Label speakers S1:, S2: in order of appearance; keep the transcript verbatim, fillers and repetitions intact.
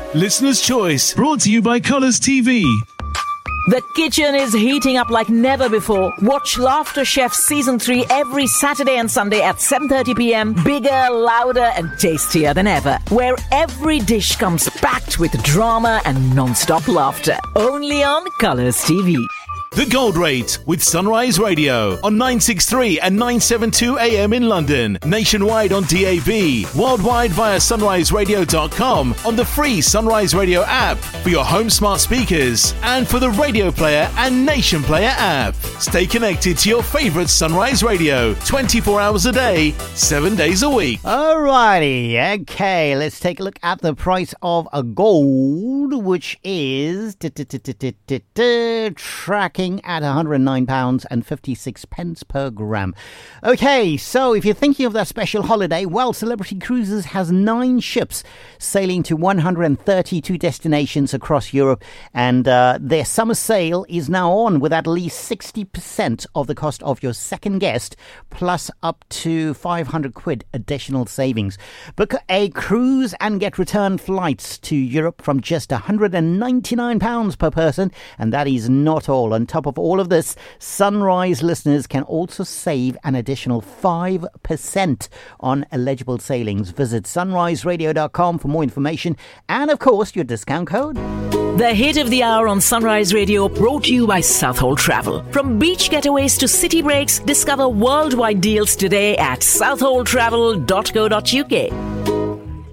S1: Listener's Choice, brought to you by Colours T V.
S2: The kitchen is heating up like never before. Watch Laughter Chef Season three every Saturday and Sunday at seven thirty p.m. Bigger, louder and tastier than ever. Where every dish comes packed with drama and non-stop laughter. Only on Colours T V.
S1: The Gold Rate with Sunrise Radio on nine sixty-three and nine seventy-two A M in London, nationwide on D A B, worldwide via sunrise radio dot com, on the free Sunrise Radio app for your home smart speakers and for the Radio Player and Nation Player app. Stay connected to your favourite Sunrise Radio twenty-four hours a day, seven days a week.
S3: Alrighty, okay, let's take a look at the price of a gold, which is tracking at one hundred nine pounds fifty-six per gram. Okay, so if you're thinking of that special holiday, well, Celebrity Cruises has nine ships sailing to one hundred thirty-two destinations across Europe, and uh, their summer sale is now on with at least sixty percent of the cost of your second guest, plus up to five hundred quid additional savings. Book a cruise and get return flights to Europe from just one hundred ninety-nine pounds per person, and that is not all. On top of all of this, Sunrise listeners can also save an additional five percent on eligible sailings. Visit sunrise radio dot com for more information and, of course, your discount code.
S2: The hit of the hour on Sunrise Radio, brought to you by Southall Travel. From beach getaways to city breaks, discover worldwide deals today at southall travel dot co dot uk.